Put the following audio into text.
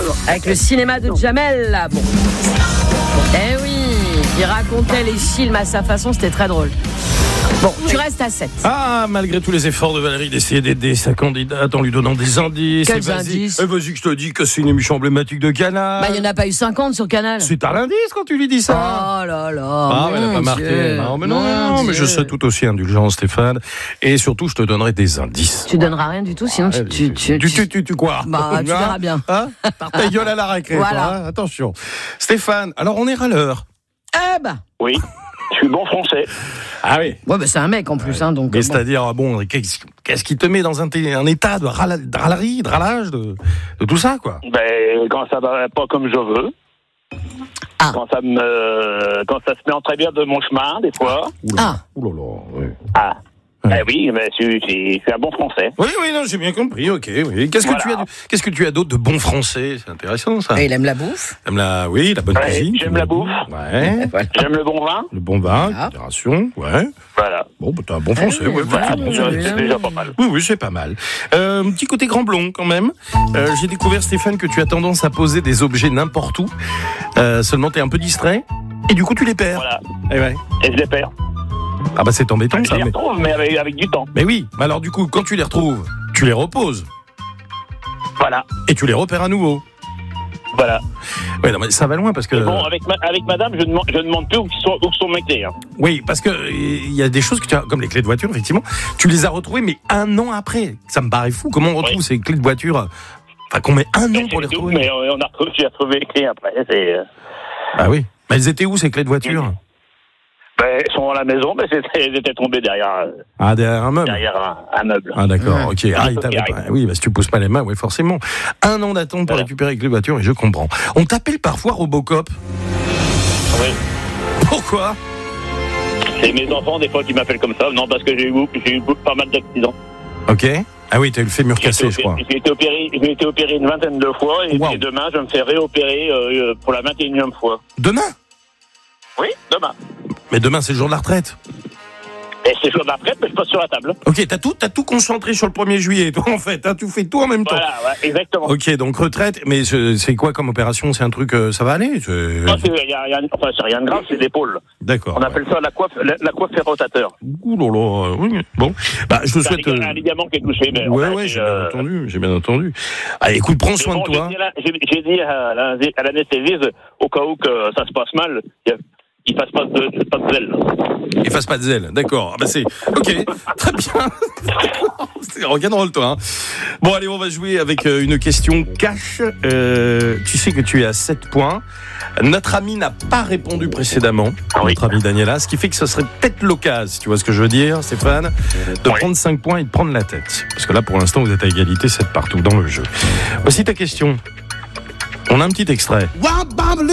Avec le cinéma de Jamel, là. Bon. Eh oui, il racontait les films à sa façon, c'était très drôle. Bon, tu restes à 7. Ah, malgré tous les efforts de Valérie d'essayer d'aider sa candidate en lui donnant des indices. Quels indices ? Vas-y que je te dis que c'est une émission emblématique de Canal. Bah, il n'y en a pas eu 50 sur Canal. C'est un indice quand tu lui dis ça. Oh là là. Ah, elle n'a pas marqué. Non, mais je serai tout aussi indulgent, Stéphane. Et surtout, je te donnerai des indices. Tu donneras rien du tout, sinon tu quoi ? Bah, tu verras bien. Hein ? Par ta gueule à la récré, voilà. toi, hein ? Attention. Stéphane, alors on est râleur. Ah bah. Oui, je suis bon français. Ah oui. Ouais, bah c'est un mec en plus, hein, donc. Mais c'est-à-dire, qu'est-ce qui te met dans un état de râlerie, de râlage, de tout ça, quoi ? Ben, quand ça va pas comme je veux. Ah. Quand ça se met en travers de mon chemin, des fois. Oulala, oui. Ah. Ben oui, mais je suis un bon français. Oui, non, j'ai bien compris, ok. Oui. Qu'est-ce que tu as d'autre de bon français ? C'est intéressant, ça. Et il aime la bouffe. La bonne cuisine. J'aime la bouffe. Ouais. Voilà. J'aime le bon vin. Le bon vin, modération, ouais. Voilà. Bon, bah, t'as un bon français, ouais. Voilà, Effectivement. c'est déjà pas mal. Oui, c'est pas mal. Petit côté grand blond, quand même. J'ai découvert, Stéphane, que tu as tendance à poser des objets n'importe où. Seulement, t'es un peu distrait. Et du coup, tu les perds. Voilà. Et ouais. Et je les perds. Ah bah c'est embêtant, Je ça. les retrouve, mais avec du temps. Mais oui, mais alors du coup, quand tu les retrouves, tu les reposes. Voilà. Et tu les repères à nouveau. Voilà. Ouais, non, mais ça va loin parce que. Bon, avec madame, je ne demande plus où sont mes clés. Hein. Oui, parce que il y a des choses que tu as, comme les clés de voiture, effectivement, tu les as retrouvées, mais 1 an après. Ça me paraît fou. Comment on retrouve ces clés de voiture ? Enfin, qu'on met 1 an pour les retrouver. Mais j'ai retrouvé les clés après. Ah oui. Mais elles étaient où ces clés de voiture ? Ben, elles sont à la maison, mais elles étaient tombées derrière. Derrière un meuble. Derrière un meuble. Ah d'accord, ok. Oui, si tu pousses pas les mains, oui, forcément. 1 an d'attente pour récupérer les clés de voiture, et je comprends. On t'appelle parfois Robocop. Oui. Pourquoi ? C'est mes enfants, des fois, qui m'appellent comme ça. Non, parce que j'ai eu pas mal d'accidents. Ok. Ah oui, t'as eu le fémur cassé, je crois. J'ai été opéré une vingtaine de fois, et demain, je me fais réopérer pour la 21e fois. Demain ? Oui, demain. Mais demain, c'est le jour de la retraite. Et c'est le jour de la retraite, mais je passe sur la table. Ok, t'as tout concentré sur le 1er juillet, toi, en fait. Hein, tu fais tout en même temps. Voilà, ouais, exactement. Ok, donc retraite, mais c'est quoi comme opération ? C'est un truc, ça va aller ? Non, c'est rien de grave, c'est l'épaule. D'accord. On appelle ça la coiffe rotateur. Ouh là là, oui. Bon, bah, je te souhaite... un ligament qui est touché. Mais ouais, j'ai bien entendu. Allez, écoute, prends soin de toi. J'ai dit à l'anesthésiste, au cas où que ça se passe mal, il fasse pas de zèle. Il fasse pas de zèle, d'accord. Ah bah c'est ok, très bien. C'est rock'n'roll, toi. Hein. Bon, allez, on va jouer avec une question cash. Tu sais que tu es à 7 points. Notre ami n'a pas répondu précédemment, notre ami Daniela, ce qui fait que ce serait peut-être l'occasion, tu vois ce que je veux dire, Stéphane, de prendre 5 points et de prendre la tête. Parce que là, pour l'instant, vous êtes à égalité, 7 partout dans le jeu. Voici ta question. On a un petit extrait.